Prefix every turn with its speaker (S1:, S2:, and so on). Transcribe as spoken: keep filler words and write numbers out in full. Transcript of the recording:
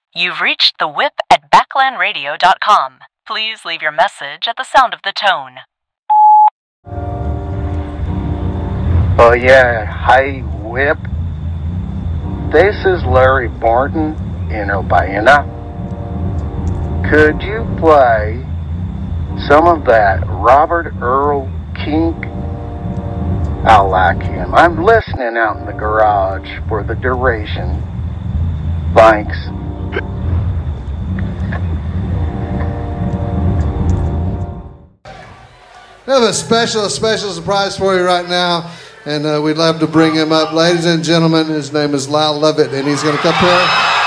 S1: You've reached the whip at backland radio dot com. Please leave your message at the sound of the tone.
S2: Oh yeah, hi Whip. This is Larry Barton in Obiana. Could you play some of that Robert Earl Kink? I like him. I'm listening out in the garage for the duration. Thanks.
S3: We have a special, special surprise for you right now, and uh, we'd love to bring him up. Ladies and gentlemen, his name is Lyle Lovett, and he's going to come here.